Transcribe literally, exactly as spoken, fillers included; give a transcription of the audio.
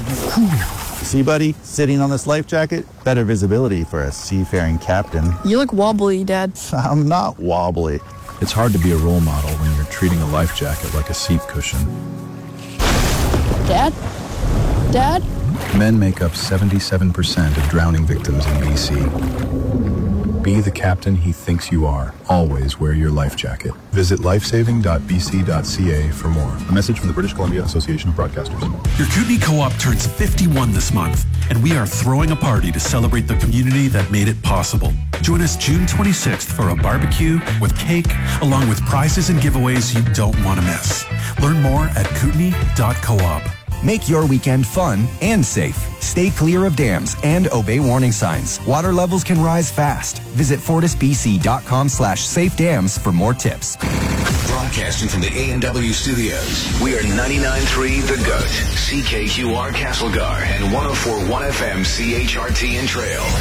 See, buddy, sitting on this life jacket, better visibility for a seafaring captain. You look wobbly, Dad. I'm not wobbly. It's hard to be a role model when you're treating a life jacket like a seat cushion. Dad? Dad? Men make up seventy-seven percent of drowning victims in B C. Be the captain he thinks you are. Always wear your life jacket. Visit lifesaving dot b c dot c a for more. A message from the British Columbia Association of Broadcasters. Your Kootenai Co-op turns fifty-one this month, and we are throwing a party to celebrate the community that made it possible. Join us June twenty-sixth for a barbecue with cake, along with prizes and giveaways you don't want to miss. Learn more at kootenai dot coop. Make your weekend fun and safe. Stay clear of dams and obey warning signs. Water levels can rise fast. Visit fortisbc.com slash safe dams for more tips. Broadcasting from the A and W studios, we are ninety-nine point three The Goat, C K Q R Castlegar, and one oh four point one F M C H R T in Trail.